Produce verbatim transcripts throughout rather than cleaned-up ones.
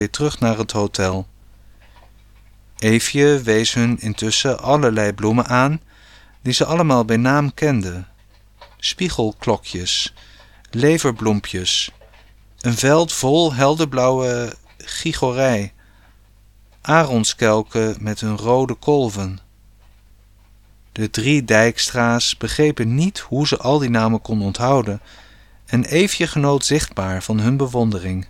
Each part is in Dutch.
weer terug naar het hotel. Eefje wees hun intussen allerlei bloemen aan, die ze allemaal bij naam kenden. Spiegelklokjes, leverbloempjes, een veld vol helderblauwe gigorij, aronskelken met hun rode kolven. De drie Dijkstra's begrepen niet hoe ze al die namen kon onthouden, en Eefje genoot zichtbaar van hun bewondering.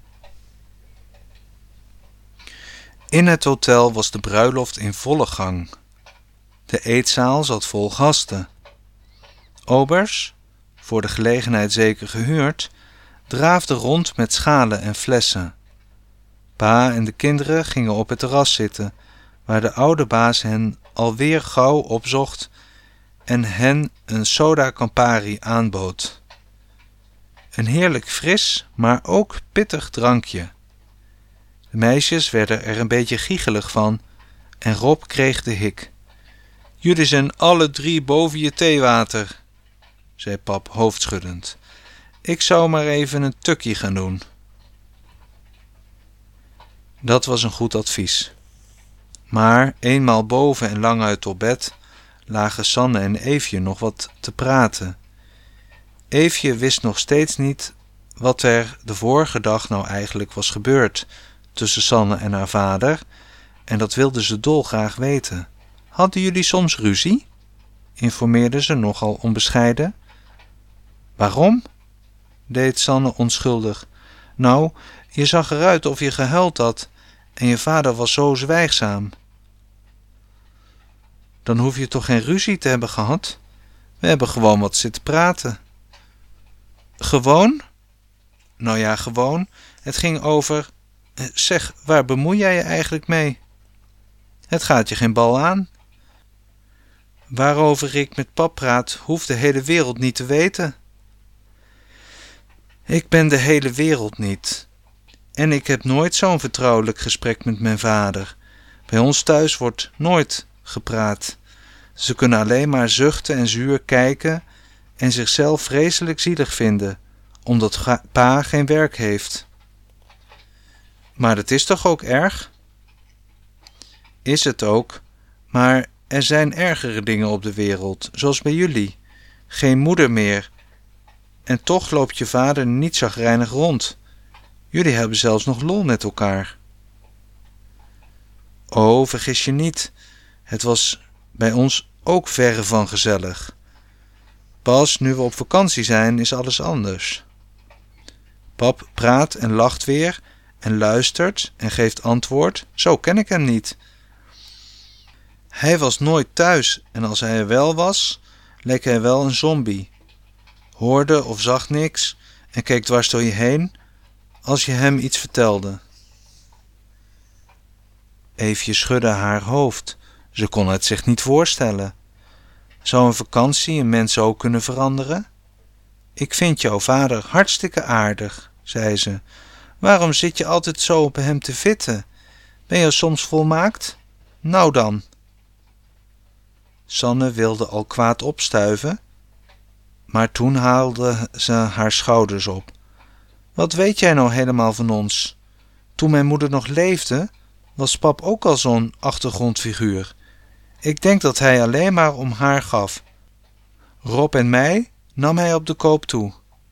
In het hotel was de bruiloft in volle gang. De eetzaal zat vol gasten. Obers, voor de gelegenheid zeker gehuurd, draafden rond met schalen en flessen. Pa en de kinderen gingen op het terras zitten, waar de oude baas hen alweer gauw opzocht en hen een soda Campari aanbood. Een heerlijk fris, maar ook pittig drankje. De meisjes werden er een beetje giechelig van en Rob kreeg de hik. Jullie zijn alle drie boven je theewater, zei pap hoofdschuddend. Ik zou maar even een tukkie gaan doen. Dat was een goed advies. Maar eenmaal boven en lang uit op bed lagen Sanne en Eefje nog wat te praten. Eefje wist nog steeds niet wat er de vorige dag nou eigenlijk was gebeurd tussen Sanne en haar vader, en dat wilde ze dolgraag weten. Hadden jullie soms ruzie? Informeerde ze nogal onbescheiden. Waarom? Deed Sanne onschuldig. Nou, je zag eruit of je gehuild had en je vader was zo zwijgzaam. Dan hoef je toch geen ruzie te hebben gehad? We hebben gewoon wat zitten praten. Gewoon? Nou ja, gewoon. Het ging over... Zeg, waar bemoei jij je eigenlijk mee? Het gaat je geen bal aan. Waarover ik met pap praat, hoeft de hele wereld niet te weten. Ik ben de hele wereld niet. En ik heb nooit zo'n vertrouwelijk gesprek met mijn vader. Bij ons thuis wordt nooit gepraat. Ze kunnen alleen maar zuchten en zuur kijken en zichzelf vreselijk zielig vinden, omdat pa geen werk heeft. Maar dat is toch ook erg? Is het ook, maar er zijn ergere dingen op de wereld, zoals bij jullie. Geen moeder meer. En toch loopt je vader niet chagrijnig rond. Jullie hebben zelfs nog lol met elkaar. Oh, vergis je niet. Het was bij ons ook verre van gezellig. Pas nu we op vakantie zijn, is alles anders. Pap praat en lacht weer en luistert en geeft antwoord. Zo ken ik hem niet. Hij was nooit thuis en als hij er wel was, leek hij wel een zombie. Hoorde of zag niks en keek dwars door je heen als je hem iets vertelde. Eefje schudde haar hoofd. Ze kon het zich niet voorstellen. Zou een vakantie een mens ook kunnen veranderen? Ik vind jouw vader hartstikke aardig, zei ze. Waarom zit je altijd zo op hem te vitten? Ben je soms volmaakt? Nou dan. Sanne wilde al kwaad opstuiven, maar toen haalde ze haar schouders op. Wat weet jij nou helemaal van ons? Toen mijn moeder nog leefde, was pap ook al zo'n achtergrondfiguur. Ik denk dat hij alleen maar om haar gaf. Rob en mij nam hij op de koop toe.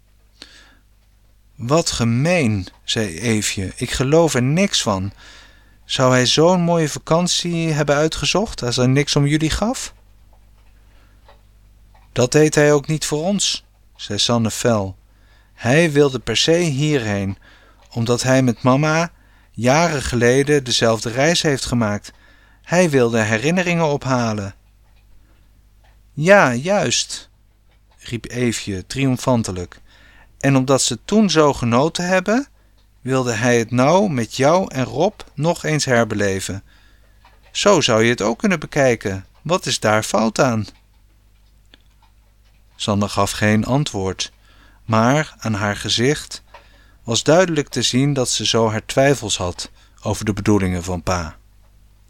Wat gemeen, zei Eefje. Ik geloof er niks van. Zou hij zo'n mooie vakantie hebben uitgezocht als hij niks om jullie gaf? Dat deed hij ook niet voor ons, zei Sanne fel. Hij wilde per se hierheen, omdat hij met mama jaren geleden dezelfde reis heeft gemaakt. Hij wilde herinneringen ophalen. Ja, juist, riep Eefje triomfantelijk. En omdat ze toen zo genoten hebben, wilde hij het nou met jou en Rob nog eens herbeleven. Zo zou je het ook kunnen bekijken. Wat is daar fout aan? Sanne gaf geen antwoord, maar aan haar gezicht was duidelijk te zien dat ze zo haar twijfels had over de bedoelingen van pa.